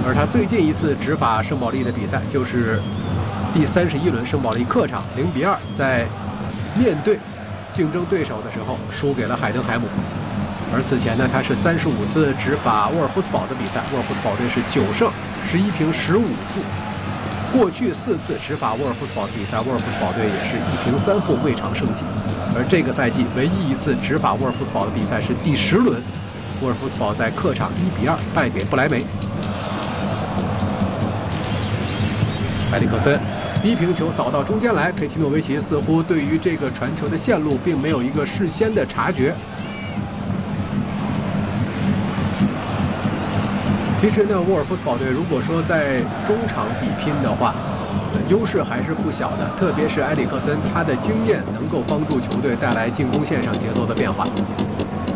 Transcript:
而他最近一次执法圣保利的比赛就是第31轮圣保利客场0-2，在面对竞争对手的时候输给了海登海姆。而此前呢，他是35次执法沃尔夫斯堡的比赛，沃尔夫斯堡队是9胜11平15负。过去4次执法沃尔夫斯堡的比赛，沃尔夫斯堡队也是1平3负，未尝胜绩。而这个赛季唯一一次执法沃尔夫斯堡的比赛是第10轮，沃尔夫斯堡在客场1-2败给不莱梅。埃里克森低平球扫到中间来，佩奇诺维奇似乎对于这个传球的线路并没有一个事先的察觉。其实呢，沃尔夫斯堡队如果说在中场比拼的话，优势还是不小的，特别是埃里克森，他的经验能够帮助球队带来进攻线上节奏的变化。